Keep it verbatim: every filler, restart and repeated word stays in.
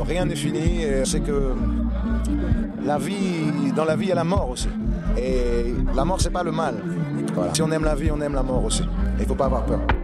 rien n'est fini. C'est que la vie, dans la vie, il y a la mort aussi. Et la mort, c'est pas le mal. Voilà. Si on aime la vie, on aime la mort aussi. Il ne faut pas avoir peur.